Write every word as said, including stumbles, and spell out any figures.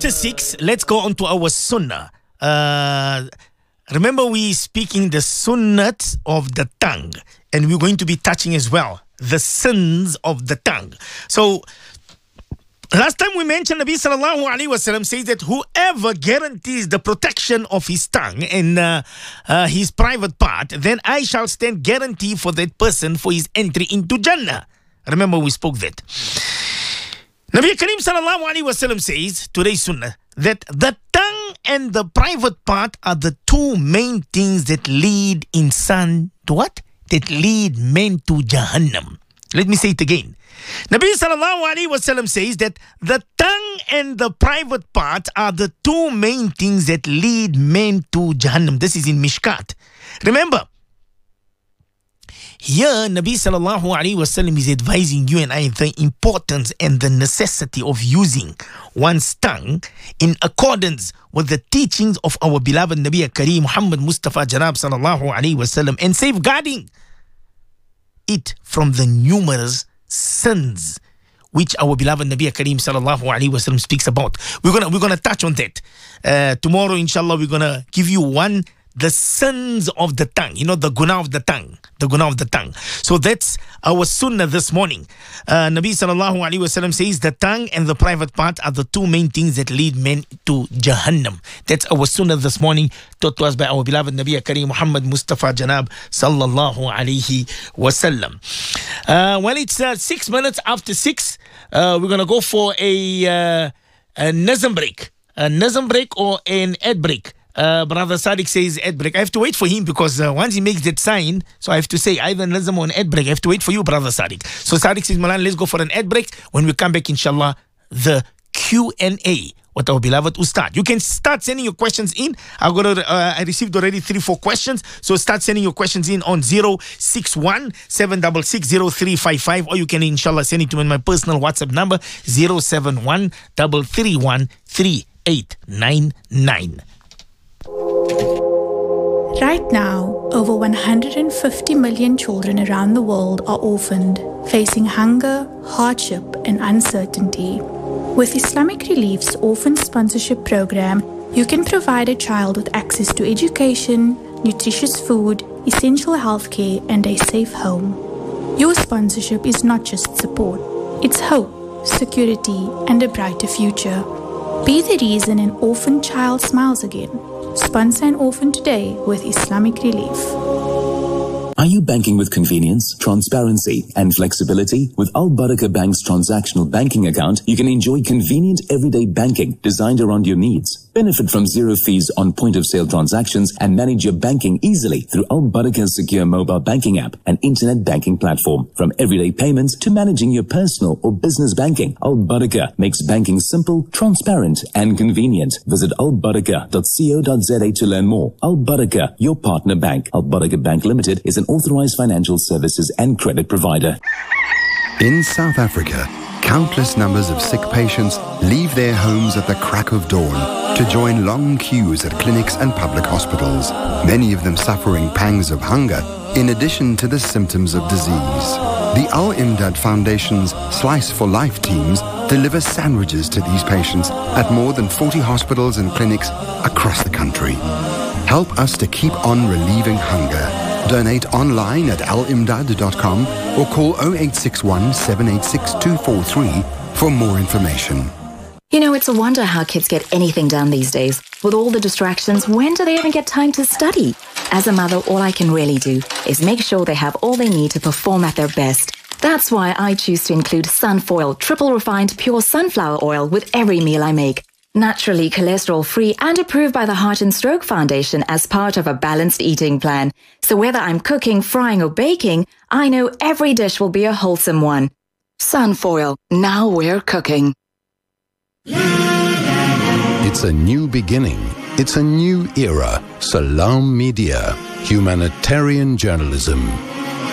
after six, let's go on to our sunnah. Uh, remember, we speaking the sunnat of the tongue, and we're going to be touching as well the sins of the tongue. So, last time we mentioned Nabi sallallahu alaihi wasallam says that whoever guarantees the protection of his tongue and uh, uh, his private part, then I shall stand guarantee for that person for his entry into Jannah. Remember, we spoke that. Nabi Kareem sallallahu alaihi wasallam says, today's sunnah, that the tongue and the private part are the two main things that lead insan to what? That lead men to Jahannam. Let me say it again. Nabi sallallahu alaihi wasallam says that the tongue and the private part are the two main things that lead men to Jahannam. This is in Mishkat. Remember, here Nabi sallallahu alaihi wasallam is advising you and I the importance and the necessity of using one's tongue in accordance with the teachings of our beloved Nabi Kareem Muhammad Mustafa Janab sallallahu alaihi wasallam, and safeguarding it from the numerous sins which our beloved Nabi Kareem sallallahu alaihi wasallam speaks about. We're gonna we're gonna touch on that uh, tomorrow, inshallah. We're gonna give you one the sins of the tongue. You know, the guna of the tongue, the guna of the tongue. So that's our sunnah this morning. Uh, Nabi sallallahu alaihi wasallam says the tongue and the private part are the two main things that lead men to Jahannam. That's our sunnah this morning, taught to us by our beloved Nabi Kareem Muhammad Mustafa Janab sallallahu alaihi wasallam. Uh, well, it's uh, six minutes after six. Uh, we're gonna go for a uh, a nazm break, a nazm break or an ad break. Uh, Brother Sadiq says ad break. I have to wait for him because uh, once he makes that sign, so I have to say either nazm or an ad break. I have to wait for you, Brother Sadiq. So Sadiq says, Malan, let's go for an ad break. When we come back, inshallah, the Q and A with our beloved Ustad. You can start sending your questions in. I got uh, I received already three, four questions. So start sending your questions in on zero six one seven six six zero three five five, or you can inshallah send it to me on my personal WhatsApp number zero seven one three three one three eight nine nine. Right now, over one hundred fifty million children around the world are orphaned, facing hunger, hardship, and uncertainty. With Islamic Relief's Orphan Sponsorship Program, you can provide a child with access to education, nutritious food, essential healthcare, and a safe home. Your sponsorship is not just support, it's hope, security, and a brighter future. Be the reason an orphan child smiles again. Sponsor an orphan today with Islamic Relief. Are you banking with convenience, transparency, and flexibility? With Al Barakah Bank's transactional banking account, you can enjoy convenient everyday banking designed around your needs. Benefit from zero fees on point-of-sale transactions and manage your banking easily through Al Barakah's secure mobile banking app and internet banking platform. From everyday payments to managing your personal or business banking, Al Barakah makes banking simple, transparent, and convenient. Visit al barakah dot co dot za to learn more. Al Barakah, your partner bank. Al Barakah Bank Limited is an authorized financial services and credit provider. In South Africa, countless numbers of sick patients leave their homes at the crack of dawn to join long queues at clinics and public hospitals, many of them suffering pangs of hunger in addition to the symptoms of disease. The Al Imdad Foundation's Slice for Life teams deliver sandwiches to these patients at more than forty hospitals and clinics across the country. Help us to keep on relieving hunger. Donate online at al imdad dot com or call zero eight six one, seven eight six, two four three for more information. You know, it's a wonder how kids get anything done these days. With all the distractions, when do they even get time to study? As a mother, all I can really do is make sure they have all they need to perform at their best. That's why I choose to include Sunfoil triple refined pure sunflower oil with every meal I make. Naturally cholesterol-free and approved by the Heart and Stroke Foundation as part of a balanced eating plan. So whether I'm cooking, frying or baking, I know every dish will be a wholesome one. Sunfoil, now we're cooking. It's a new beginning. It's a new era. Salam Media. Humanitarian journalism.